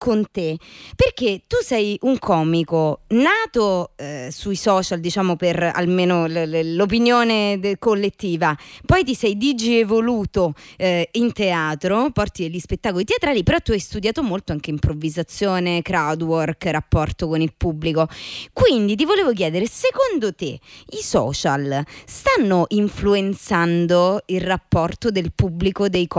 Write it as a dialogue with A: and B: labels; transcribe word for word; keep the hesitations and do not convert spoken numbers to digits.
A: con te, perché tu sei un comico nato eh, sui social, diciamo, per almeno l- l- l'opinione de- collettiva, poi ti sei digievoluto eh, in teatro, porti degli spettacoli teatrali, però tu hai studiato molto anche improvvisazione, crowd work, rapporto con il pubblico. Quindi ti volevo chiedere, secondo te i social stanno influenzando il rapporto del pubblico dei comici